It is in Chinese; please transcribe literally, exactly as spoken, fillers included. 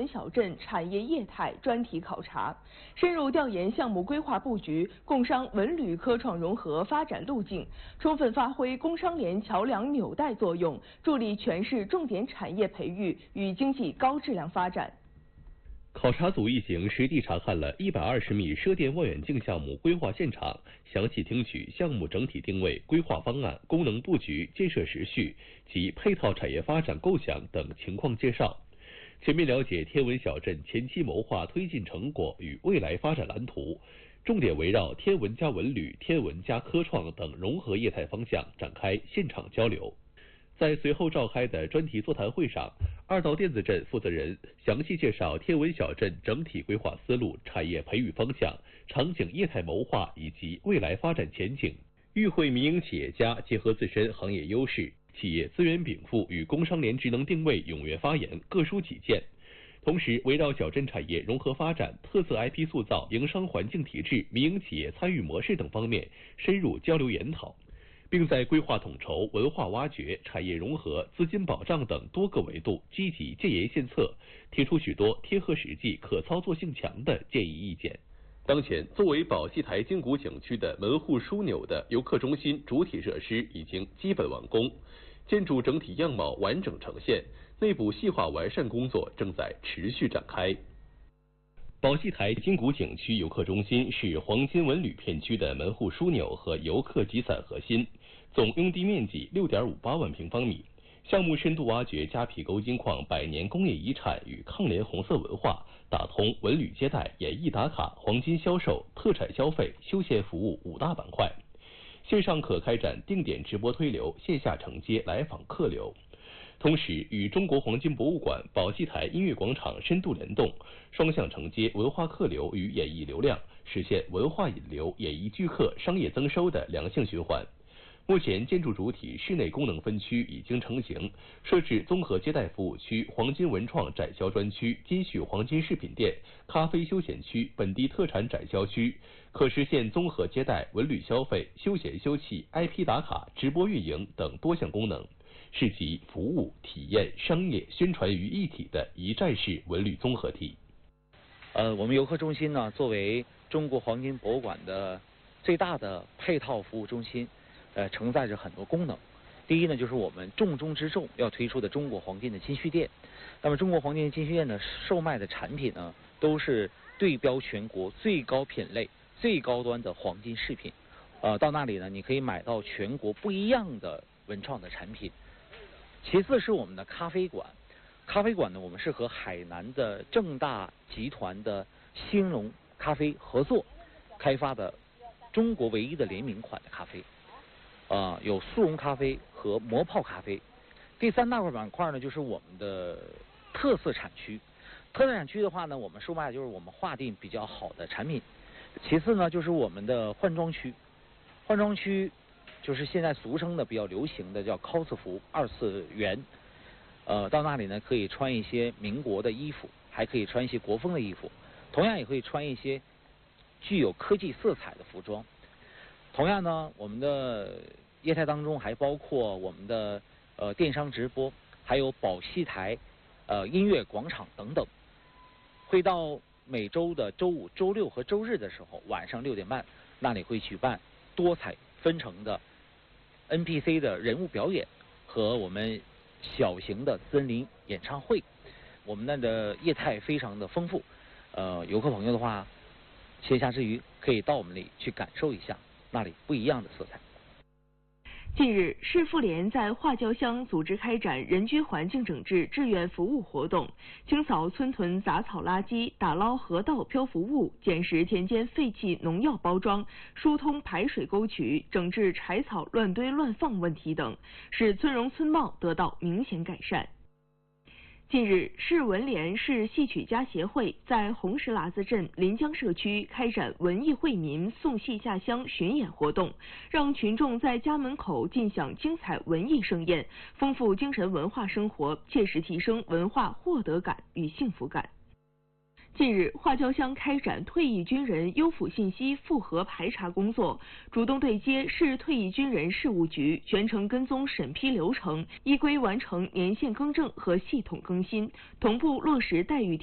文小镇产业业态专题考察，深入调研项目规划布局、工商文旅科创融合发展路径，充分发挥工商联桥梁纽带作用，助力全市重点产业培育与经济高质量发展。 考察组一行实地查看了一百二十米射电望远镜项目规划现场，详细听取项目整体定位、规划方案、功能布局、建设时序及配套产业发展构想等情况介绍，全面了解天文小镇前期谋划推进成果与未来发展蓝图，重点围绕天文加文旅、天文加科创等融合业态方向展开现场交流。在随后召开的专题座谈会上，二道电子镇负责人详细介绍天文小镇整体规划思路、产业培育方向、场景业态谋划以及未来发展前景。与会民营企业家结合自身行业优势、企业资源禀赋与工商联职能定位踊跃发言，各抒己见。同时，围绕小镇产业融合发展、特色 I P 塑造、营商环境体制、民营企业参与模式等方面深入交流研讨，并在规划统筹、文化挖掘、产业融合、资金保障等多个维度积极建言献策，提出许多贴合实际、可操作性强的建议意见。当前，作为宝鸡台金谷景区的门户枢纽的游客中心主体设施已经基本完工，建筑整体样貌完整呈现，内部细化完善工作正在持续展开。宝鸡台金谷景区游客中心是黄金文旅片区的门户枢纽和游客集散核心，总用地面积 六点五八万平方米。项目深度挖掘迦皮沟金矿百年工业遗产与抗联红色文化，打通文旅接待、演艺打卡、黄金销售、特产消费、休闲服务五大板块。线上可开展定点直播推流，线下承接来访客流。同时，与中国黄金博物馆、宝鸡台音乐广场深度联动，双向承接文化客流与演艺流量，实现文化引流、演艺聚客、商业增收的良性循环。目前，建筑主体室内功能分区已经成型，设置综合接待服务区、黄金文创展销专区、金旭黄金饰品店、咖啡休闲区、本地特产展销区，可实现综合接待、文旅消费、休闲休憩、I P 打卡、直播运营等多项功能，是集服务、体验、商业、宣传于一体的一站式文旅综合体。 呃，我们游客中心呢，作为中国黄金博物馆的最大的配套服务中心，呃，承载着很多功能。第一呢，就是我们重中之重要推出的中国黄金的金旭店。那么，中国黄金金旭店呢，售卖的产品呢，都是对标全国最高品类、最高端的黄金饰品。呃，到那里呢，你可以买到全国不一样的文创的产品。其次是我们的咖啡馆，咖啡馆呢，我们是和海南的正大集团的兴隆咖啡合作开发的中国唯一的联名款的咖啡，啊、呃，有速溶咖啡和磨泡咖啡。第三大块板块呢，就是我们的特色产区。特色产区的话呢，我们售卖的就是我们划定比较好的产品。其次呢，就是我们的换装区，换装区。就是现在俗称的比较流行的叫 cos 服、二次元，呃，到那里呢可以穿一些民国的衣服，还可以穿一些国风的衣服，同样也可以穿一些具有科技色彩的服装。同样呢，我们的业态当中还包括我们的呃电商直播，还有宝戏台、呃音乐广场等等。会到每周的周五、周六和周日的时候，晚上六点半，那里会举办多彩纷呈的N P C 的人物表演和我们小型的森林演唱会，我们那的业态非常的丰富。呃，游客朋友的话，闲暇之余可以到我们那里去感受一下那里不一样的色彩。 近日，市妇联在华侨乡组织开展人居环境整治志愿服务活动，清扫村屯杂草垃圾，打捞河道漂浮物，捡拾田间废弃农药包装，疏通排水沟渠，整治柴草乱堆乱放问题等，使村容村貌得到明显改善。近日，市文联市戏曲家协会在红石喇子镇临江社区开展文艺惠民送戏下乡巡演活动，让群众在家门口尽享精彩文艺盛宴，丰富精神文化生活，切实提升文化获得感与幸福感。近日，华侨乡开展退役军人优抚信息复核排查工作，主动对接市退役军人事务局，全程跟踪审批流程，依规完成年限更正和系统更新，同步落实待遇